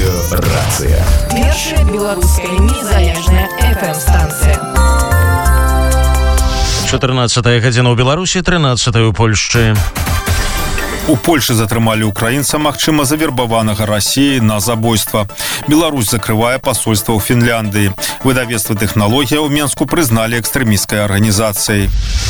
Радыёрацыя. Першая беларуская незалежная FM-станцыя. 14 гадзіна ў Беларусі, 13 у Польшчы. У Польшы затрымалі украінца, магчыма, завербаванага Расіяй на забойства. Беларусь закрывае пасольства ў Фінляндыі. Выдавецтва «Тэхналогія» ў Менску прызналі экстрэмісцкай арганізацыяй.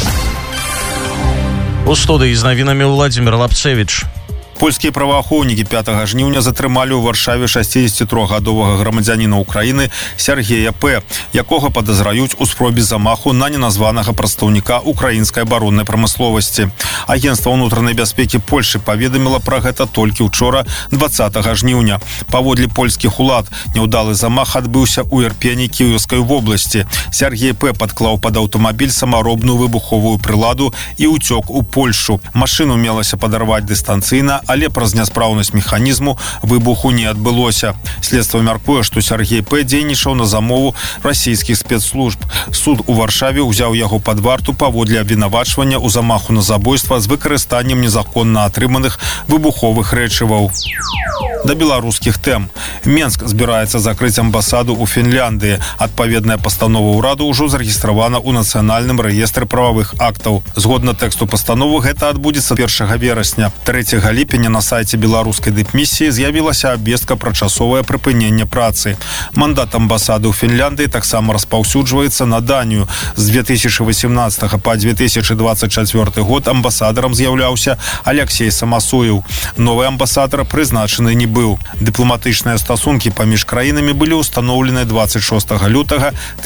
У студыі з навінамі Владзімір Лапцевіч. Польскія праваахоўнікі 5 жніўня затрымалі ў Варшаве 63-гадовага грамадзяніна Украіны Сергея П., якога падазраюць у спробе замаху на неназванага прадстаўніка украінскай абароннай прамысловасці. Агенцтва ўнутранай бяспекі Польшы паведаміла пра гэта толькі ўчора, 20 жніўня. Паводле польскіх улад, няўдалы замах адбыўся ў Ірпені Кіеўскай вобласці. Сергей П. падклаў пад аўтамабіль самаробную выбуховую прыладу і ўцёк у Польшу. Машыну мелася падарваць дыстанцыйна, але праз няспраўнасць механізму выбуху не адбылося. Следства мяркуе, што Сергей П. дзейнічаў на замову расійскіх спецслужб. Суд у Варшаве ўзяў яго пад варту паводле абвінавачвання ў замаху на забойства з выкарыстаннем незаконна атрыманых выбуховых рэчываў. Да беларускіх тэм. Менск збіраецца закрыць амбасаду ў Фінляндыі. Адпаведная пастанова ўраду ўжо зарэгістравана ў нацыянальным рэестры прававых актаў. Згодна тэксту пастановы, гэта адбудзецца 1 верасня. 3 ліпеня на сайце беларускай дыпмісіі з'явілася абвестка пра часовае прыпыненне працы. Мандат амбасады ў Фінляндыі таксама распаўсюджваецца на Данію. З 2018 па 2024 год амбасадарам з'яўляўся Алексей Самасуеў. Новы амбасадар прызначаны не быў. Дыпламатычныя стасункі паміж краінамі былі ўстаноўлены 26 лютага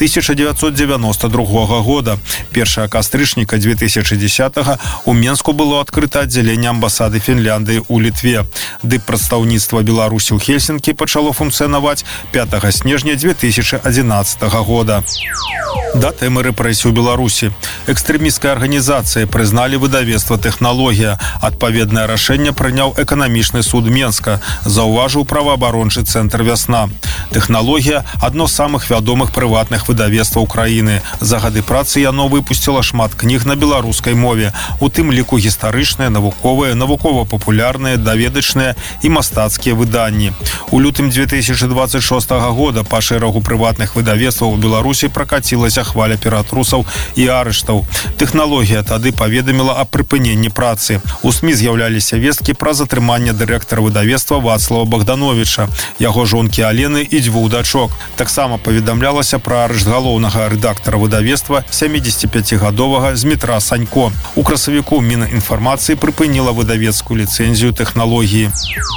1992 года. 1 кастрычніка 2010 у Менску было адкрыта аддзяленне амбасады Фінляндыі у Літве. Дыппрадстаўніцтва Беларусі ў Хельсінкі пачало функцыянаваць 5 снежня 2011 года. Да тэмы рэпрэсій у Беларусі. Экстрэмісцкай арганізацыяй прызналі выдавецтва «Тэхналогія». Адпаведнае рашэнне прыняў эканамічны суд Менска, заўважыў праваабарончы цэнтр «Вясна». «Тэхналогія» – адно з самых вядомых прыватных выдавецтваў краіны. За гады працы яно выпусціла шмат кніг на беларускай мове, у тым ліку гістарычныя, навуковыя, навукова-папулярныя, даведачныя і мастацкія выданні. У лютым 2026 года па шэрагу прыватных выдавецтваў у Беларусі пракацілася хваля ператрусаў і арыштаў. «Тэхналогія» тады паведаміла аб прыпыненні працы. У СМІ з'яўляліся весткі пра затрыманне дырэктара выдавецтва Вацлава Богдановича, яго жонкі Алены і 2 дачок. Таксама паведамлялася пра арышт галоўнага рэдактара выдавецтва 75-гадовага Змітра Санько. У красавіку Мінінфармацыі прыпыніла выдавецкую ліцэнзію «Тэхналогіі».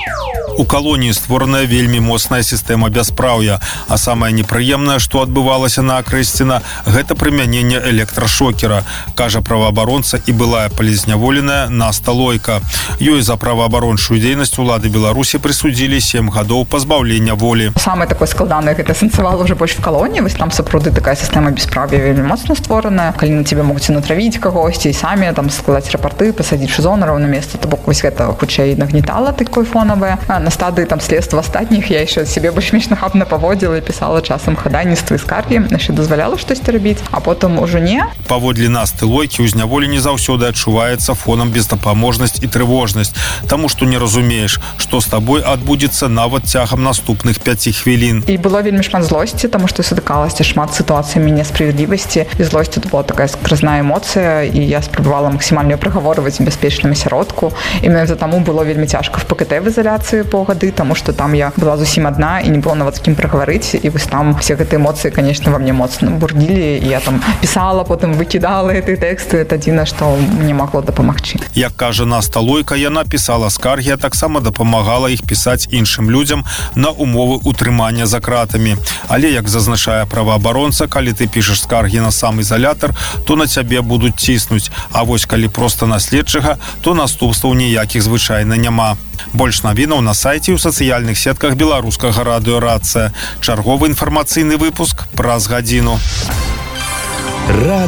У калоніі створаная вельмі моцная сістэма бяспраўя, а самае непрыемнае, што адбывалася на Акрэсціна, гэта прымяненне электрашокера, кажа праваабаронца і былая палізняволеная Наста Лойка. Ёй за праваабарончую дзейнасць улады Беларусі прысудзілі 7 гадоў пазбаўлення волі. Самае такое складанае гэта сэнсавала ўжо больш в калоніі, вось там сапраўды такая сістэма бяспраўя вельмі моцна створаная, калі на цябе могуць натравіць кагосьці і самі там складаць рапарты, пасадзіць шызонараў на месца, то бок вось гэта хутчэй нагнетала такое фонавае. На стадыі там следства астатніх я яшчэ сябе больш-менш нахабна паводзіла і пісала часам хадайніцтвы і скаргі, яшчэ дазваляла штосьці рабіць, а потым ужо не. Паводле Насты Лойкі ў зняволенні заўсёды адчуваецца фонам бездапаможнасць і трывожнасць, таму што не разумееш, што з табой адбудзецца нават цягам наступных 5 хвілін. І было вельмі шмат злосці, таму што сутыкалася шмат сітуацыямі несправядлівасці, і злосць тут была такая скразная эмоцыя, і я спрабавала максімальна прыгаворваць бяспечным асяродку. Іменно таму было вельмі цяжка в ПКТ в изоляцыі по гады, таму што там я была зусім адна і не было нават з кім прагаварыць, і вось там все гэтыя эмоцыі, конечно, во мне моцна бурдзілі, і я там пісала, потым выкідала гэтыя тэксты, это адзінае, што мне магло дапамагчы. Як кажа Наста Лойка, яна пісала скаргі, а таксама дапамагала іх пісаць іншым людзям на умовы утрымання за кратамі. Але, як зазначае праваабаронца, калі ты пішаш скаргі на сам ізалятар, то на цябе будуць ціснуць, а вось калі проста на следчага, то наступстваў ніякіх звычайна няма. Больш навінаў на сайце і ў сацыяльных сетках беларускага радыёрацыя. Чарговы інфармацыйны выпуск праз гадзіну.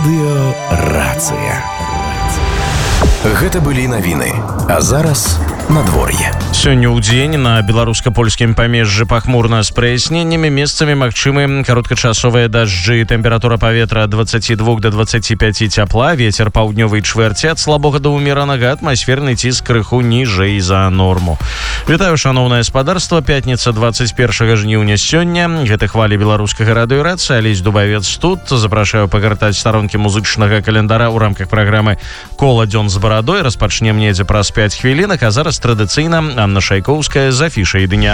Радыёрацыя. Гэта былі навіны. А зараз надвор'е. Сёння ў дзень на беларуска-польскім памежжы пахмурна з праясненнямі, месцамі магчымы кароткачасовыя дажджы. Тэмпература паветра ад 22 до 25 цяпла, вецер паўднёвай чвэрці ад слабога да ўмеранага, атмасферны ціск крыху ніжэй за норму. Вітаю, шаноўнае спадарства, пятніца 21 жніўня сёння. Гэта хвалі беларускага радыёрацыі, Алесь Дубавец тут. Запрашаю пагартаць старонкі музычнага календара ў рамках праграмы «Кола дзён з барадой». Распачнем недзе праз 5 хвілінак, а зараз традыцыйна Анна Шайковская з афішай дня.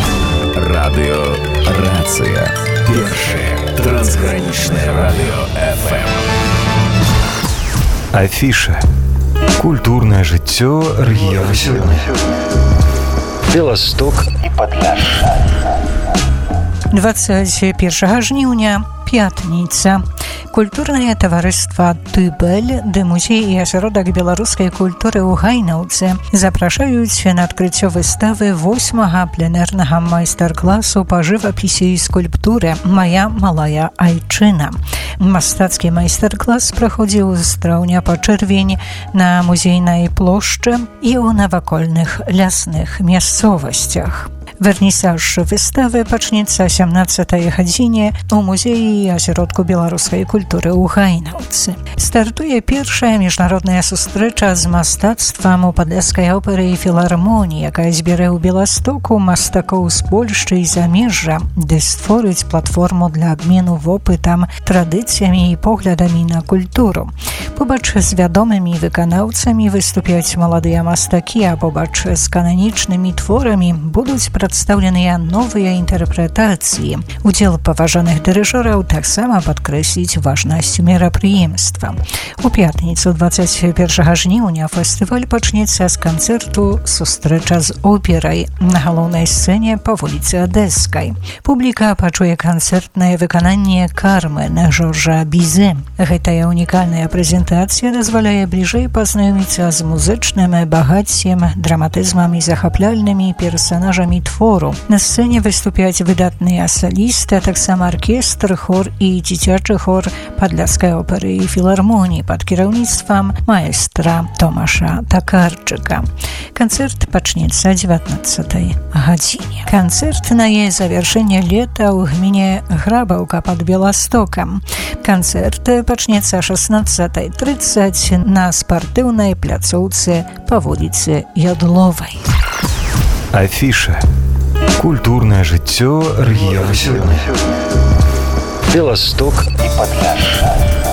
Радыёрацыя. Першае трансгранічнае радыё FM. Афіша. Культурнае жыццё рэгіёна сёння. Беласток і Падляшша. 21 жніўня, пятніца. Культурнае таварыства «Тыбель», ды музей і асяродак беларускай культуры ў Гайнаўцы запрашаюць на адкрыццё выставы 8-га пленэрнага майстар-класу па жывапісе і скульптуры «Мая малая айчына». Мастацкі майстар-клас праходзіў з траўня па чэрвень на музейнай плошчы і ў навакольных лясных мясцовасцях. Вернісаж выставы пачнецца 17-й гадзіне ў музеі і асяродку беларускай культуры ў Гайнаўцы. Стартуе першая міжнародная сустрэча з мастацтвам у падляшскай оперы і філармоніі, якая збярэ ў Беластоку мастакоў з Польшчы і замежжа, ды створыць платформу для абмену вопытам, традыцыямі і поглядамі на культуру. Побач з вядомымі выканаўцамі выступяць маладыя мастакі, а побач з кананічнымі творамі будуць прадстаўленыя новыя інтэрпрэтацыі. Удзел паважаных дырыжораў таксама падкрэсліць важнасць мерапрыемства. У пятніцу 21 жніўня фестываль пачнецца з канцэрту «Сустрэча з операй» на галоўнай сцэне па вуліцы Адэскай. Публіка пачуе канцэртнае выкананне «Кармен» Жоржа Бізе. Гэтая унікальная прэзентацыя дазваляе бліжэй пазнаёміцца з музычным багаццем, драматызмам і захапляльнымі персанажамі твору. На сцэне выступяць выдатныя салісты, а таксама аркестр, хор і дзіцячы хор падляшскай оперы і філармоніі пад кіраўніцтвам маэстра Томаша Такарчыка. Канцэрт пачнецца 19-й гадзіне. Канцэртнае завяршэнне лета ў гміне Грабаўка пад Беластокам. Канцэрт пачнецца 16:30 на спартыўнай пляцоўцы па вуліцы Ядловай. Афіша. Культурнае жыццё рэгіёна сёння. Беласток і Падляшша.